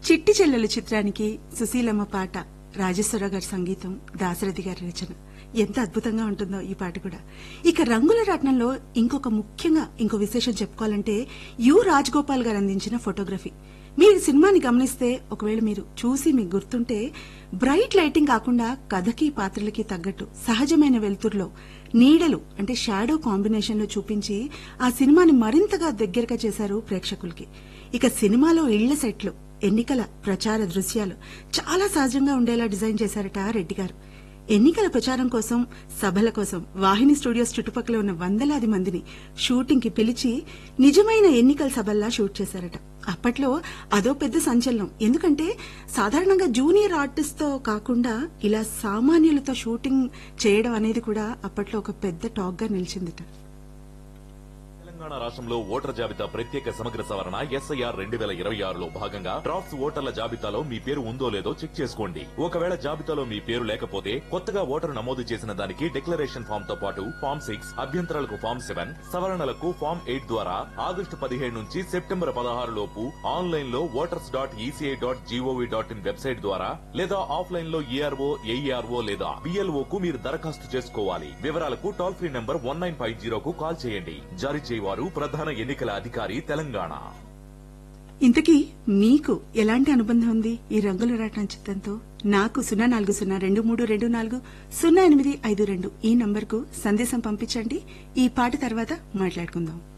చిట్టి చెల్లెలు చిత్రానికి సుశీలమ్మ పాట, రాజేశ్వరరావు గారి సంగీతం, దాశరథి గారి రచన. ఎంత అద్భుతంగా ఉంటుందో ఈ పాట కూడా. ఇక రంగుల రత్నంలో ఇంకో విశేషం చెప్పుకోవాలంటే యు రాజగోపాల్ గారు అందించిన ఫోటోగ్రఫీ. మీరు సినిమాని గమనిస్తే, ఒకవేళ మీరు చూసి మీకు గుర్తుంటే, బ్రైట్ లైటింగ్ కాకుండా కథకి పాత్రలకి తగ్గట్టు సహజమైన వెలుతురులో నీడలు అంటే షాడో కాంబినేషన్ లో చూపించి ఆ సినిమాని మరింతగా దగ్గరగా చేశారు ప్రేక్షకులకి. ఇక సినిమాలో ఇళ్ల సెట్లు, ఎన్నికల ప్రచార దృశ్యాలు చాలా సహజంగా ఉండేలా డిజైన్ చేశారట రెడ్డి గారు. ఎన్నికల ప్రచారం కోసం, సభల కోసం వాహిని స్టూడియోస్ చుట్టుపక్కల ఉన్న వందలాది మందిని షూటింగ్ కి పిలిచి నిజమైన ఎన్నికల సభల్లా షూట్ చేశారట. అప్పట్లో అదో పెద్ద సంచలనం. ఎందుకంటే సాధారణంగా జూనియర్ ఆర్టిస్ట్ తో కాకుండా ఇలా సామాన్యులతో షూటింగ్ చేయడం అనేది కూడా అప్పట్లో ఒక పెద్ద టాక్ గా నిలిచిందట. తెలంగాణ రాష్ట్రంలో ఓటర్ జాబితా ప్రత్యేక సమగ్ర సవరణ ఎస్ఐఆర్ 2026లో భాగంగా డ్రాఫ్ట్స్ ఓటర్ల జాబితాలో మీ పేరు ఉందో లేదో చెక్ చేసుకోండి. ఒకవేళ జాబితాలో మీ పేరు లేకపోతే కొత్తగా ఓటరు నమోదు చేసిన దానికి డిక్లరేషన్ ఫామ్ తో పాటు ఫామ్ 6, అభ్యంతరాలకు ఫామ్ 7, సవరణలకు ఫామ్ 8 ద్వారా ఆగస్టు 15 నుంచి సెప్టెంబర్ 16 లోపు ఆన్లైన్ లో voters.eci.gov.in వెబ్సైట్ ద్వారా లేదా ఆఫ్లైన్ లో ఏఆర్ఓ, ఏఈఆర్ఓ లేదా బిఎల్ఓ కు మీరు దరఖాస్తు చేసుకోవాలి. వివరాలకు టోల్ ఫ్రీ నంబర్ 1950 కు కాల్ చేయండి. జారీ చేయవారు ప్రధాన ఎన్నికల అధికారి, తెలంగాణ. ఇంతకీ మీకు ఎలాంటి అనుబంధం ఉంది ఈ రంగుల రాట్నం చిత్రంతో? నాకు 040232400852 ఈ నంబర్కు సందేశం పంపించండి. ఈ పాట తర్వాత మాట్లాడుకుందాం.